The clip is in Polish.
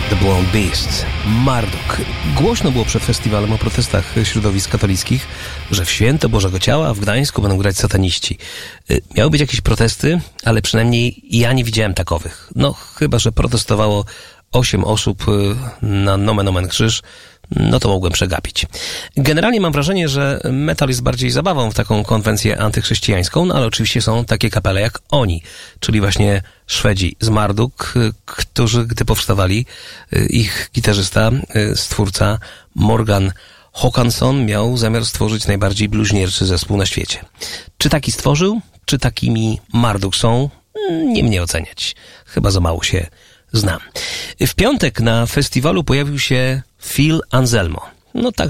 The Blonde Beast, Marduk. Głośno było przed festiwalem o protestach środowisk katolickich, że w święto Bożego Ciała w Gdańsku będą grać sataniści. Miały być jakieś protesty, ale przynajmniej ja nie widziałem takowych. No, chyba że protestowało 8 osób na Nomen Omen Krzyż, no to mogłem przegapić. Generalnie mam wrażenie, że metal jest bardziej zabawą w taką konwencję antychrześcijańską, no ale oczywiście są takie kapele jak oni, czyli właśnie Szwedzi z Marduk, którzy, gdy powstawali, ich gitarzysta, stwórca Morgan Håkansson miał zamiar stworzyć najbardziej bluźnierczy zespół na świecie. Czy taki stworzył? Czy takimi Marduk są? Nie mnie oceniać. Chyba za mało się znam. W piątek na festiwalu pojawił się Phil Anselmo. No tak,